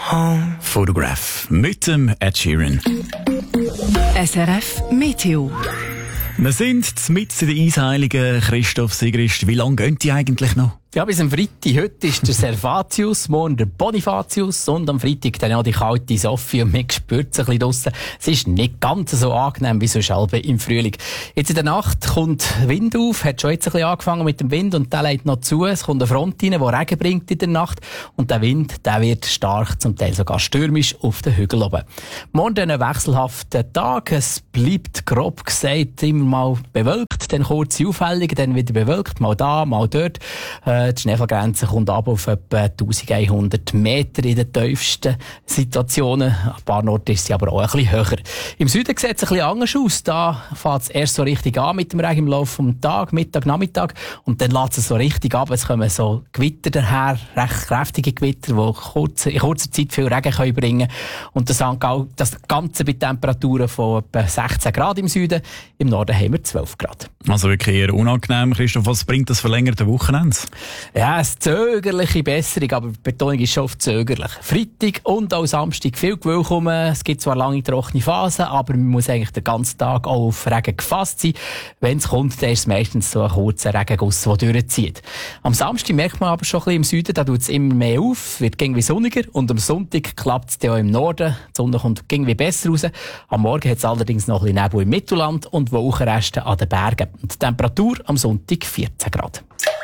home. Photograph mit dem Ed Sheeran. SRF Meteo. Wir sind mitten in der Eisheiligen. Christoph Sigrist, wie lange gehen die eigentlich noch? Ja, bis am Freitag. Heute ist der Servatius, morgen der Bonifatius und am Freitag dann auch die kalte Sophie und man spürt es ein bisschen draussen. Es ist nicht ganz so angenehm wie so Schalbe im Frühling. Jetzt in der Nacht kommt Wind auf, hat schon jetzt ein bisschen angefangen mit dem Wind und der lädt noch zu. Es kommt eine Front rein, die Regen bringt in der Nacht und der Wind, der wird stark, zum Teil sogar stürmisch auf den Hügeln oben. Morgen ein wechselhafter Tag. Es bleibt grob gesagt immer mal bewölkt, dann kurze Aufhellungen, dann wieder bewölkt, mal da, mal dort. Die Schneefallgrenze kommt ab auf etwa 1100 Meter in den tiefsten Situationen. An ein paar Orten ist sie aber auch ein bisschen höher. Im Süden sieht es ein bisschen anders aus. Da fängt es erst so richtig an mit dem Regen im Laufe des Tages, Mittag, Nachmittag. Und dann lässt es so richtig ab. Es kommen so Gewitter daher, recht kräftige Gewitter, die in kurzer Zeit viel Regen können bringen können. Und das Ganze bei Temperaturen von etwa 16 Grad im Süden. Im Norden haben wir 12 Grad. Also wirklich eher unangenehm. Christoph, was bringt das verlängerte Wochenende? Ja, eine zögerliche Besserung, aber die Betonung ist schon auf zögerlich. Freitag und auch Samstag viel Gewölk rum. Es gibt zwar lange trockene Phasen, aber man muss eigentlich den ganzen Tag auch auf Regen gefasst sein. Wenn es kommt, dann ist es meistens so ein kurzer Regenguss, der durchzieht. Am Samstag merkt man aber schon ein bisschen im Süden, da tut es immer mehr auf, wird irgendwie sonniger und am Sonntag klappt es dann auch im Norden. Die Sonne kommt irgendwie besser raus. Am Morgen hat es allerdings noch ein bisschen Nebel im Mittelland und Wolkenreste an den Bergen. Die Temperatur am Sonntag 14 Grad.